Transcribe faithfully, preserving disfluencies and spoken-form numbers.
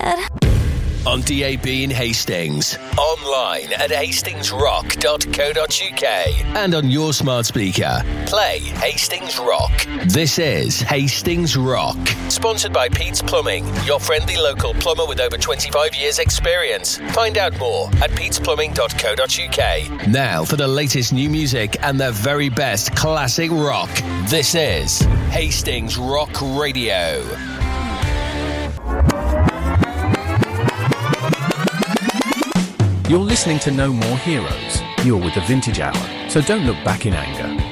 bed. On D A B in Hastings, online at hastings rock dot co dot uk, and on your smart speaker. Play Hastings Rock. This is Hastings Rock. Sponsored by Pete's Plumbing, your friendly local plumber with over twenty-five years experience. Find out more at petes plumbing dot co dot uk. Now for the latest new music and the very best classic rock. This is Hastings Rock Radio. You're listening to No More Heroes. You're with the Vintage Hour, so don't look back in anger.